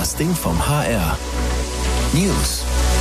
Das Ding vom HR. News.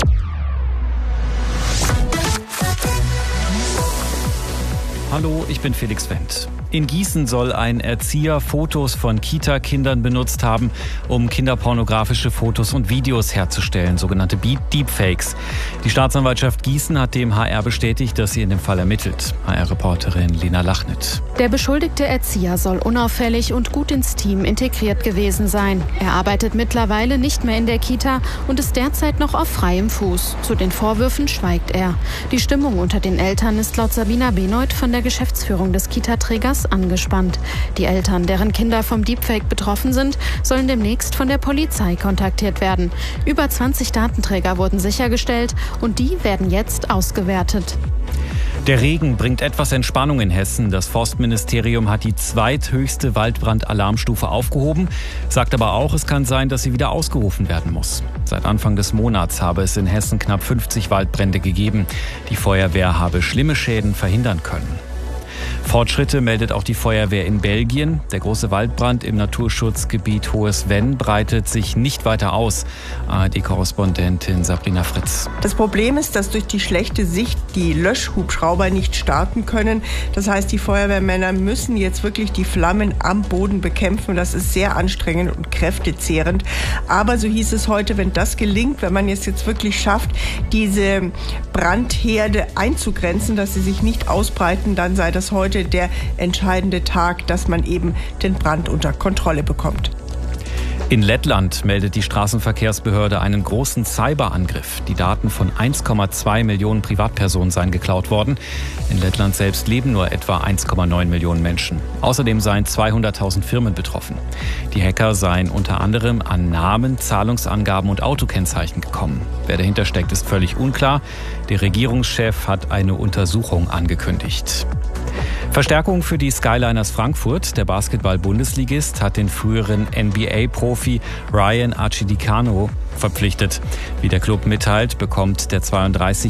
Hallo, ich bin Felix Wendt. In Gießen soll ein Erzieher Fotos von Kita-Kindern benutzt haben, um kinderpornografische Fotos und Videos herzustellen, sogenannte Deepfakes. Die Staatsanwaltschaft Gießen hat dem HR bestätigt, dass sie in dem Fall ermittelt. HR-Reporterin Lena Lachnit. Der beschuldigte Erzieher soll unauffällig und gut ins Team integriert gewesen sein. Er arbeitet mittlerweile nicht mehr in der Kita und ist derzeit noch auf freiem Fuß. Zu den Vorwürfen schweigt er. Die Stimmung unter den Eltern ist laut Sabina Benoit von der Geschäftsführung des Kita-Trägers angespannt. Die Eltern, deren Kinder vom Deepfake betroffen sind, sollen demnächst von der Polizei kontaktiert werden. Über 20 Datenträger wurden sichergestellt und die werden jetzt ausgewertet. Der Regen bringt etwas Entspannung in Hessen. Das Forstministerium hat die zweithöchste Waldbrand-Alarmstufe aufgehoben, sagt aber auch, es kann sein, dass sie wieder ausgerufen werden muss. Seit Anfang des Monats habe es in Hessen knapp 50 Waldbrände gegeben. Die Feuerwehr habe schlimme Schäden verhindern können. Fortschritte meldet auch die Feuerwehr in Belgien. Der große Waldbrand im Naturschutzgebiet Hohes Venn breitet sich nicht weiter aus. ARD-Korrespondentin Sabrina Fritz. Das Problem ist, dass durch die schlechte Sicht die Löschhubschrauber nicht starten können. Das heißt, die Feuerwehrmänner müssen jetzt wirklich die Flammen am Boden bekämpfen. Das ist sehr anstrengend und kräftezehrend. Aber so hieß es heute, wenn das gelingt, wenn man es jetzt wirklich schafft, diese Brandherde einzugrenzen, dass sie sich nicht ausbreiten, dann sei das heute der entscheidende Tag, dass man eben den Brand unter Kontrolle bekommt. In Lettland meldet die Straßenverkehrsbehörde einen großen Cyberangriff. Die Daten von 1,2 Millionen Privatpersonen seien geklaut worden. In Lettland selbst leben nur etwa 1,9 Millionen Menschen. Außerdem seien 200.000 Firmen betroffen. Die Hacker seien unter anderem an Namen, Zahlungsangaben und Autokennzeichen gekommen. Wer dahinter steckt, ist völlig unklar. Der Regierungschef hat eine Untersuchung angekündigt. Verstärkung für die Skyliners Frankfurt. Der Basketball-Bundesligist hat den früheren NBA-Profi Ryan Arcidiacono verpflichtet. Wie der Club mitteilt, bekommt der 32